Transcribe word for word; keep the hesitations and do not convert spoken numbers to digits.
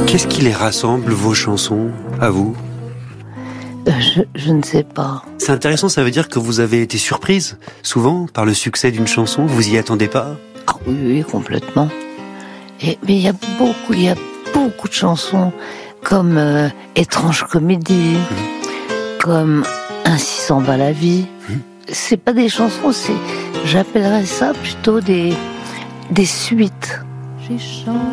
Qu'est-ce qui les rassemble, vos chansons, à vous ? euh, je, je ne sais pas. C'est intéressant, ça veut dire que vous avez été surprise, souvent, par le succès d'une chanson, vous y attendez pas ? Ah oui, oui, complètement. Et, mais il y a beaucoup, il y a beaucoup de chansons comme euh, Étrange comédie, mmh. comme Ainsi s'en va la vie. Mmh. C'est pas des chansons, c'est, j'appellerais ça plutôt des, des suites. J'ai chanté